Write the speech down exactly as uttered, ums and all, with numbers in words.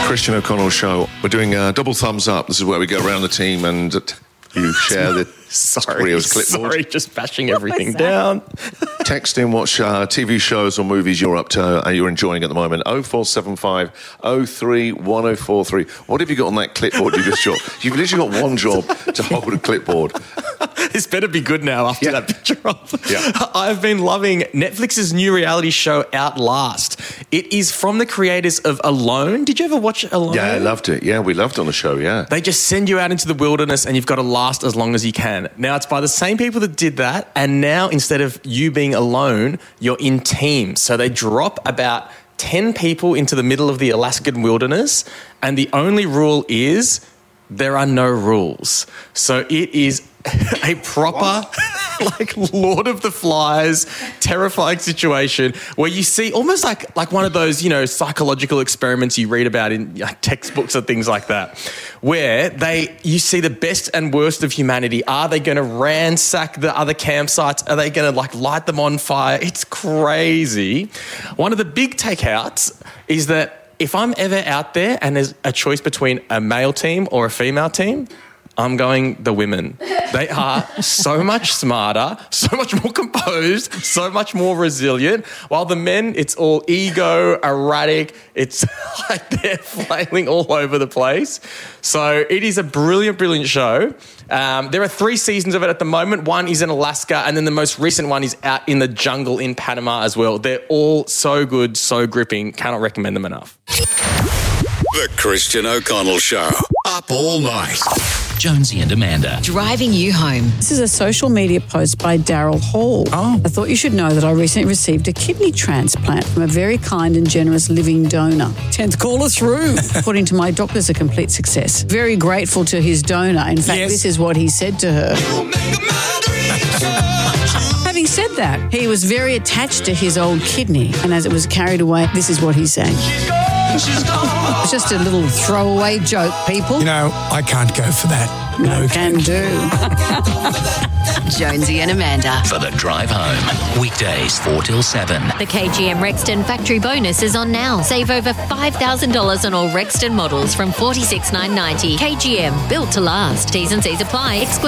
Christian O'Connell Show. We're doing a double thumbs up. This is where we go around the team and you share the sorry, Rio's clipboard. Sorry, just bashing everything down. Text in what uh, T V shows or movies you're up to, uh, you're enjoying at the moment. oh four seven five oh three one oh four three. What have you got on that clipboard you just shot? You've literally got one job to hold a clipboard. This better be good now after Yeah. that picture up. Yeah. I've been loving Netflix's new reality show Outlast. It is from the creators of Alone. Did you ever watch Alone? Yeah, I loved it. Yeah, we loved it on the show, yeah. They just send you out into the wilderness and you've got to last as long as you can. Now, it's by the same people that did that, and now instead of you being alone, you're in teams. So they drop about ten people into the middle of the Alaskan wilderness, and the only rule is there are no rules. So it is a proper, like, Lord of the Flies, terrifying situation where you see almost like, like one of those, you know, psychological experiments you read about in like, textbooks and things like that, where they you see the best and worst of humanity. Are they going to ransack the other campsites? Are they going to, like, light them on fire? It's crazy. One of the big takeouts is that if I'm ever out there and there's a choice between a male team or a female team, I'm going the women. They are so much smarter, so much more composed, so much more resilient. While the men, it's all ego, erratic. It's like they're flailing all over the place. So it is a brilliant, brilliant show. Um, there are three seasons of it at the moment. One is in Alaska, and then the most recent one is out in the jungle in Panama as well. They're all so good, so gripping. Cannot recommend them enough. The Christian O'Connell Show. Up all night. Jonesy and Amanda. Driving you home. This is a social media post by Daryl Hall. Oh. I thought you should know that I recently received a kidney transplant from a very kind and generous living donor. tenth caller through. According to my doctors, a complete success. Very grateful to his donor. In fact, Yes. this is what he said to her. Having said that, he was very attached to his old kidney, and as it was carried away, this is what he sang. It's just a little throwaway joke, people. You know, I can't go for that. No can do. Jonesy and Amanda. For the drive home. Weekdays four till seven. The K G M Rexton factory bonus is on now. Save over five thousand dollars on all Rexton models from forty-six thousand nine hundred ninety dollars. K G M, built to last. T's and C's apply. Exclusive